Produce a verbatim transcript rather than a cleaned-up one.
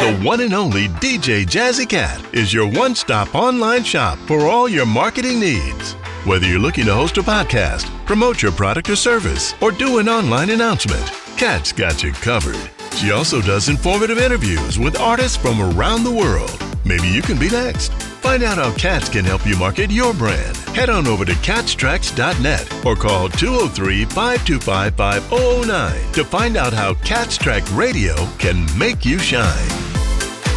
The one and only D J Jazzy Cat is your one-stop online shop for all your marketing needs. Whether you're looking to host a podcast, promote your product or service, or do an online announcement, Cat's got you covered. She also does informative interviews with artists from around the world. Maybe you can be next. Find out how Cats can help you market your brand. Head on over to cats tracks dot net or call two oh three, five two five, five oh oh nine to find out how Cats Track Radio can make you shine.